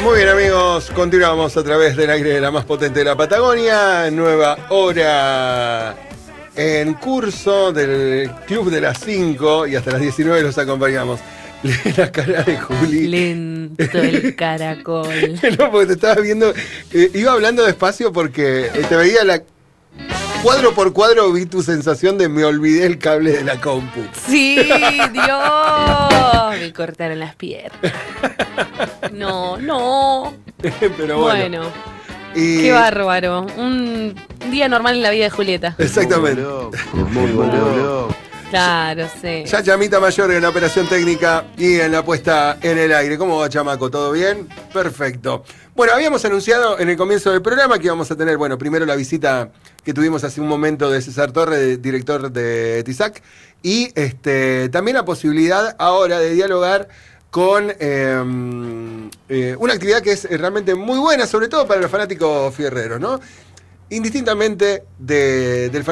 Muy bien, amigos, continuamos a través del aire de la más potente de la Patagonia. Nueva hora en curso del Club de las 5 y hasta las 19 los acompañamos. La cara de Juli. Lento el caracol. No, porque te estaba viendo. Iba hablando despacio porque te veía cuadro por cuadro, vi tu sensación de me olvidé el cable de la compu. Sí, Dios. Me cortaron las piernas. No. Pero bueno. Qué bárbaro. Un día normal en la vida de Julieta. Exactamente. Muy bueno. Claro, sí. Ya Chamita Mayor en la operación técnica y en la puesta en el aire. ¿Cómo va, Chamaco? ¿Todo bien? Perfecto. Bueno, habíamos anunciado en el comienzo del programa que íbamos a tener, primero la visita que tuvimos hace un momento de César Torre, director de TISAC, y también la posibilidad ahora de dialogar con una actividad que es realmente muy buena, sobre todo para los fanáticos fierreros, ¿no? Indistintamente del